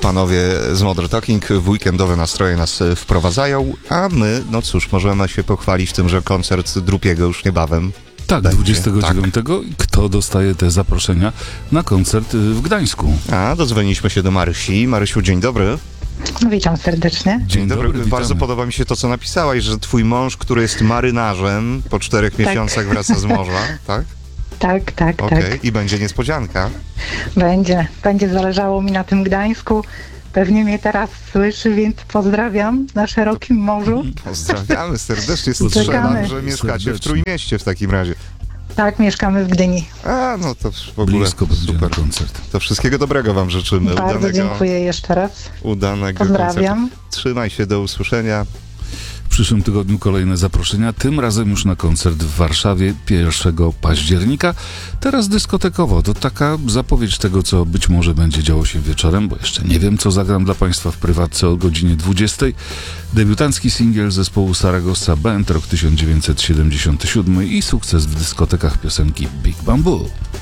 Panowie z Modern Talking w weekendowe nastroje nas wprowadzają, a my, no cóż, możemy się pochwalić tym, że koncert Drupiego już niebawem. Tak, będzie. 29. Tak. Kto dostaje te zaproszenia na koncert w Gdańsku? A, dodzwoniliśmy się do Marysi. Marysiu, dzień dobry. Witam serdecznie. Dzień dobry. witamy. Bardzo podoba mi się to, co napisałaś, że twój mąż, który jest marynarzem, po 4 miesiącach wraca z morza, tak? Tak. Okej. I będzie niespodzianka. Będzie zależało mi na tym Gdańsku. Pewnie mnie teraz słyszy, więc pozdrawiam na szerokim morzu. Pozdrawiamy serdecznie. Czekamy. Strzelam, że mieszkacie w Serdecznie. Trójmieście w takim razie. Tak, mieszkamy w Gdyni. A, no to w ogóle Blisko będzie super. na koncert. To wszystkiego dobrego wam życzymy. Bardzo dziękuję jeszcze raz. Udanego Pozdrawiam. koncertu. Trzymaj się, do usłyszenia. W przyszłym tygodniu kolejne zaproszenia, tym razem już na koncert w Warszawie 1 października. Teraz dyskotekowo, to taka zapowiedź tego, co być może będzie działo się wieczorem, bo jeszcze nie wiem, co zagram dla Państwa w prywatce o godzinie 20. Debiutancki singiel zespołu Saragossa Band, rok 1977 i sukces w dyskotekach piosenki Big Bamboo.